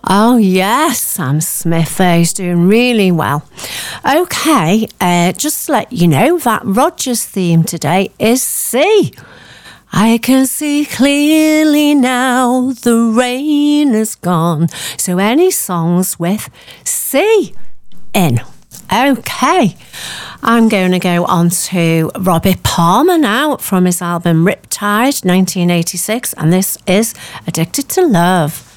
Oh, yes, Sam Smith there. He's doing really well. Okay, just to let you know that Roger's theme today is C. I can see clearly now the rain is gone. So any songs with C in. Okay, I'm going to go on to Robbie Palmer now from his album Riptide 1986, and this is Addicted to Love.